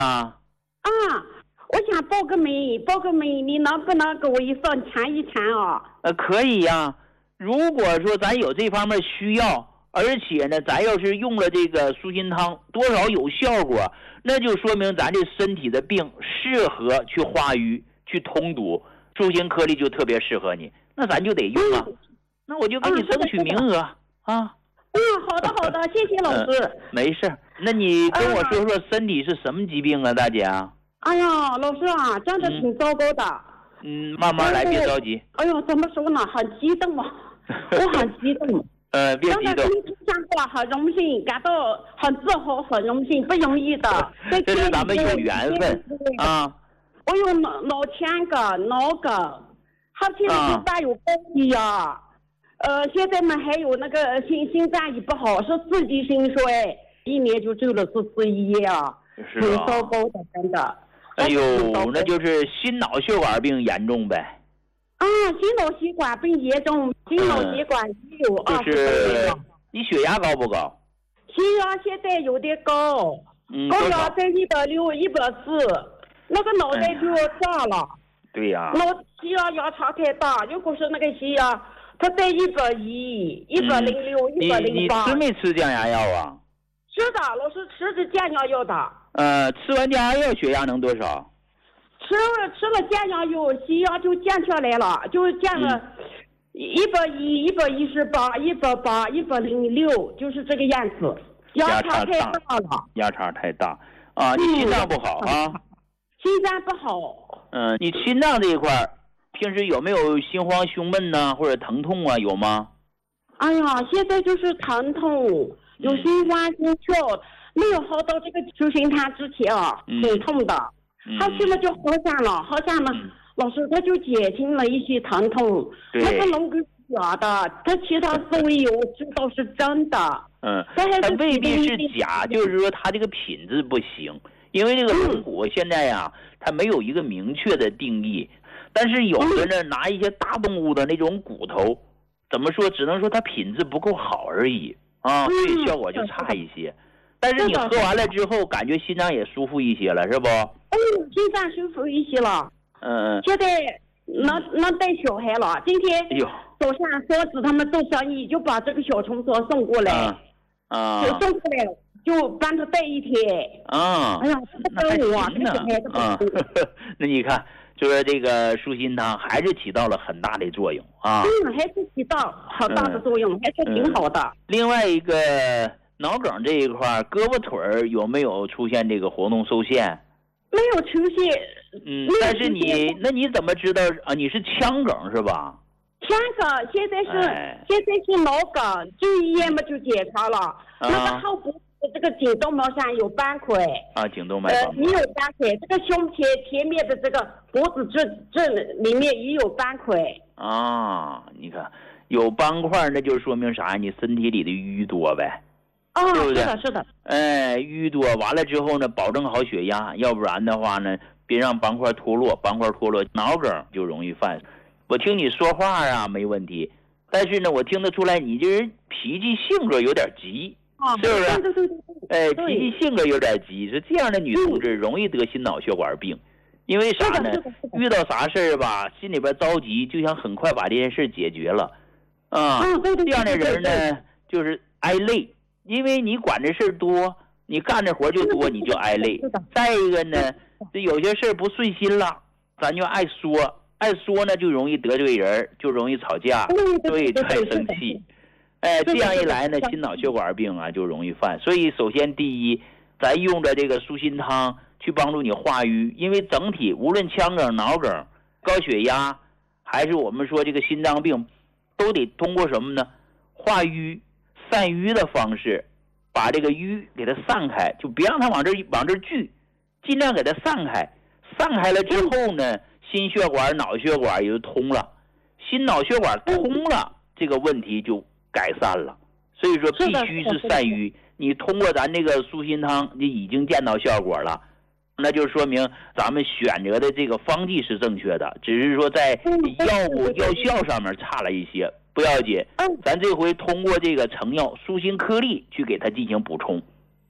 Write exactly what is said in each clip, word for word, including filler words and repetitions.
啊？ 啊，我想报个名，报个名，你能不能给我一份尝一尝啊？ 呃，可以呀、啊。如果说咱有这方面需要，而且呢，咱要是用了这个舒心汤，多少有效果，那就说明咱这身体的病适合去化瘀、去通堵，舒心颗粒就特别适合你，那咱就得用啊。嗯、那我就给你争取名额、嗯、啊。 嗯，好的好的，谢谢老师。 嗯、没事，那你跟我说说身体是什么疾病啊，大姐啊？ 哎呀，老师啊，真的挺糟糕的。 嗯，慢慢来，别着急。 哎呦，怎么说呢？很激动啊，我很激动。 呃，别激动。 上过很荣幸，感到很自豪，很荣幸，不容易的。 这是咱们有缘分啊。 我有脑脑腔梗、脑梗，还现在心脏有问题啊。呃，现在呢还有那个心心脏也不好，是四级心衰，一年就住了十四一夜啊，挺糟糕的，真的。 哎呦，那就是心脑血管病严重呗。 啊，心脑血管病严重，心脑血管也有二十多年了。 你血压高不高？ 血压现在有点高， 嗯、 高压在一百六、一百四，那个脑袋就要炸了。 嗯、对呀、啊。 脑血压压差太大，如果是那个血压，它在一百一、一百零六、一百零八。 你吃没吃降压药啊？ 吃的，老是吃着降压药的。 呃，吃完降压药血压能多少？ 吃了吃了降压药，血压就降下来了，就降了一百一、一百一十八、一百八、一百零六，就是这个样子。压差太大了， 压差太大啊！你心脏不好啊？ 嗯、心脏不好。 嗯，你心脏这一块，平时有没有心慌、胸闷呐、啊，或者疼痛啊？有吗？ 哎呀，现在就是疼痛，有心慌、心跳，嗯、没有好到这个舒心汤之前啊，挺、嗯、痛的。他去了就好上了，好上了，嗯、老师他就减轻了一些疼痛。那个龙骨假的，他其他思维我知道是真的。 嗯，他未必是假，就是说他这个品质不行。因为这个龙骨现在呀、啊，它没有一个明确的定义。但是有的呢，拿一些大动物的那种骨头，怎么说？只能说它品质不够好而已啊，所以效果就差一些。但是你喝完了之后，感觉心脏也舒服一些了，是不？ 嗯，心脏舒服一些了。 嗯嗯。 现在能能带小孩了。今天早上嫂子他们做生意，就把这个小虫子送过来。 啊。 就送过来，就帮他带一天。 啊。 哎呀， 那还行呢。啊。那你看，就是这个舒心汤还是起到了很大的作用啊。 嗯，还是起到很大的作用，嗯、还是挺好的、嗯。 另外一个。脑梗这一块，胳膊腿儿有没有出现这个活动受限？ 没有出现。 嗯，但是你那你怎么知道啊？你是腔梗是吧？ 腔梗现在是、哎、现在是脑梗，就医院嘛就检查了，啊、那个后脖子这个颈动脉上有斑块。 啊，颈动脉斑块。 呃，也有斑块，这个胸前前面的这个脖子这这里面也有斑块。 啊，你看有斑块，那就说明啥？你身体里的淤多呗。 哦， 对不对？ 是的，是的。 哎，淤多完了之后呢，保证好血压，要不然的话呢，别让斑块脱落，斑块脱落，脑梗就容易犯。我听你说话啊，没问题，但是呢，我听得出来你这人脾气性格有点急， 啊、 是不是？ 对对对。 哎，脾气性格有点急，是这样的女同志容易得心脑血管病，因为啥呢？遇到啥事儿吧，心里边着急，就想很快把这件事解决了，啊， 嗯、对对对这样的人呢，就是挨累。因为你管的事儿多，你干的活就多，你就挨累。再一个呢，这有些事儿不顺心了，咱就爱说，爱说呢就容易得罪人，就容易吵架，所以才生气。哎，这样一来呢，心脑血管病啊就容易犯。所以首先第一，咱用着这个舒心汤去帮助你化瘀，因为整体无论腔梗、脑梗、高血压，还是我们说这个心脏病，都得通过什么呢？化瘀。散瘀的方式，把这个瘀给它散开，就别让它往这往这聚，尽量给它散开。散开了之后呢，心血管、脑血管也就通了，心脑血管通了，这个问题就改善了。所以说必须是散瘀。你通过咱这个舒心汤，就已经见到效果了，那就说明咱们选择的这个方剂是正确的，只是说在药物药效上面差了一些。不要紧，咱这回通过这个成药舒心颗粒去给它进行补充，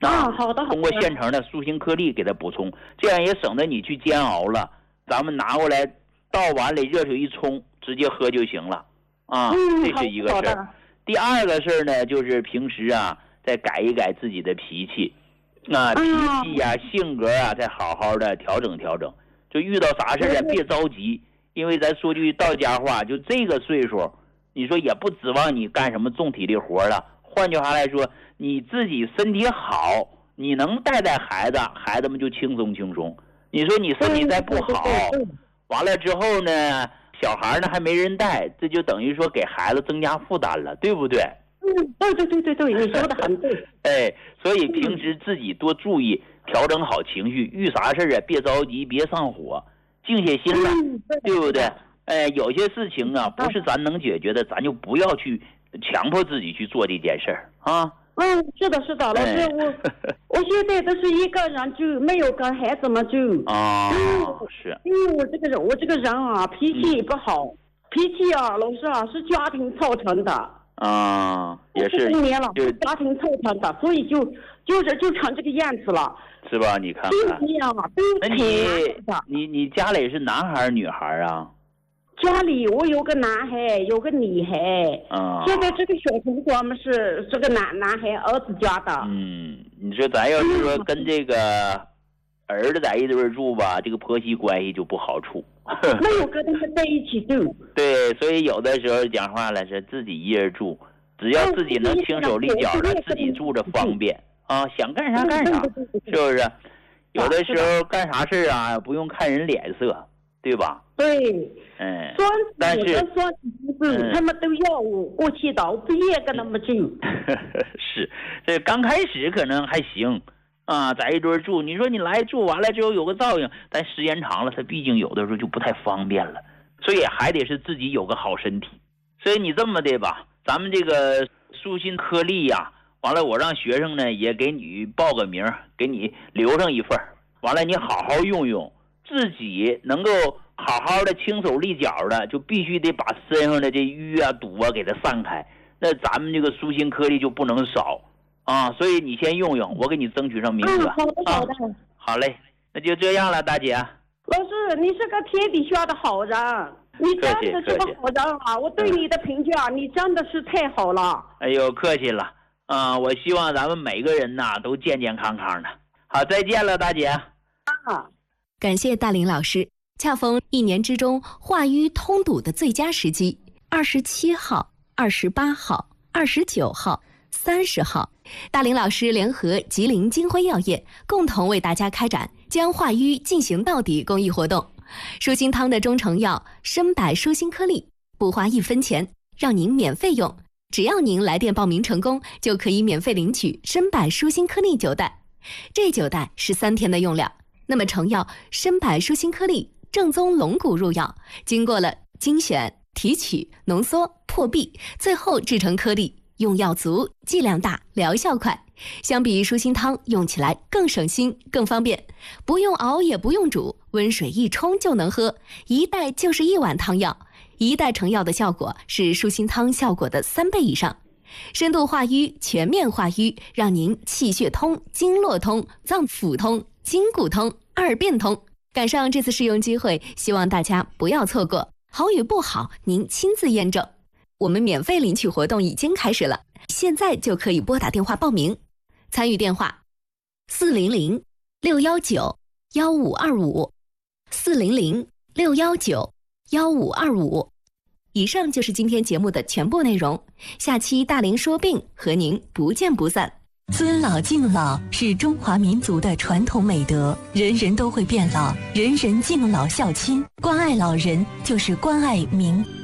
啊，好的， 通过现成的塑形颗粒给它补充，这样也省得你去煎熬了。咱们拿过来倒碗里热水一冲，直接喝就行了啊。 嗯， 这是一个事儿。第二个事儿呢，就是平时啊，再改一改自己的脾气，啊，脾气呀、啊、性格啊，再好好的调整调整。就遇到啥事儿啊，别着急，因为咱说句到家话，就这个岁数，你说也不指望你干什么重体力活了。换句话来说，你自己身体好，你能带带孩子，孩子们就轻松轻松。你说你身体再不好，完了之后呢，小孩呢还没人带，这就等于说给孩子增加负担了，对不对？ 嗯，对对对对对，你说的很对。 哎，所以平时自己多注意，调整好情绪，遇啥事啊别着急，别上火，静下心来， 嗯、对, 对不对？哎，有些事情啊，不是咱能解决的，咱就不要去强迫自己去做这件事儿啊。 嗯，是的，是的，老师，我我现在都是一个人住，没有跟孩子们住。 啊、哦，是。 因为我这个人，我这个人啊，脾气也不好，嗯、脾气啊，老师啊，是家庭造成的。 啊，也是。 一年了，是家庭造成的，所以就就是就成这个样子了。 是吧？你看看。那你你你家里是男孩女孩啊？ 家里我有个男孩，有个女孩。 啊、嗯。 现在这个小苹果们是这个男男孩儿子家的。 嗯，你说咱要是说跟这个儿子在一堆住吧，这个婆媳关系就不好处。 没有跟他们在一起住。 对，所以有的时候讲话了是自己一人住，只要自己能轻手利脚的，自己住着方便啊，想干啥干啥，是不是？有的时候干啥事啊，不用看人脸色。对吧？ 对， 嗯， 但是说嗯，他们都要我过去的，我不愿跟他们住。 是，这刚开始可能还行啊，在一堆住，你说你来住完了之后有个照应，但时间长了，它毕竟有的时候就不太方便了，所以还得是自己有个好身体。所以你这么的吧，咱们这个塑形颗粒呀，完了我让学生呢也给你报个名，给你留上一份，完了你好好用用。自己能够好好的轻手利脚的，就必须得把身上的这瘀啊堵啊给它散开，那咱们这个塑形颗粒就不能少啊，所以你先用用，我给你争取上名额、 嗯、好的好的、 啊、好嘞，那就这样了。大姐老师，你是个天底下的好人，你真的是个好人啊，我对你的评价、嗯、你真的是太好了。 哎呦客气了啊，我希望咱们每个人呐都健健康康的。好，再见了大姐啊。 感谢大林老师，恰逢一年之中化瘀通堵的最佳时机，二十七号、二十八号、二十九号、三十号，大林老师联合吉林金辉药业共同为大家开展将化瘀进行到底公益活动。舒心汤的中成药参柏舒心颗粒，不花一分钱，让您免费用，只要您来电报名成功，就可以免费领取参柏舒心颗粒九袋，这九袋是三天的用量。那么成药参柏舒心颗粒正宗龙骨入药，经过了精选、提取、浓缩、破壁，最后制成颗粒，用药足，剂量大，疗效快。相比于舒心汤，用起来更省心、更方便，不用熬也不用煮，温水一冲就能喝，一袋就是一碗汤药，一袋成药的效果是舒心汤效果的三倍以上。深度化瘀，全面化瘀，让您气血通、经络通、脏腑通、筋骨通，二便通。赶上这次试用机会，希望大家不要错过，好与不好您亲自验证。我们免费领取活动已经开始了，现在就可以拨打电话报名。参与电话四零零六幺九幺五二五，四零零六幺九幺五二五。以上就是今天节目的全部内容，下期大林说病和您不见不散。 尊老敬老是中华民族的传统美德，人人都会变老，人人敬老孝亲，关爱老人就是关爱民。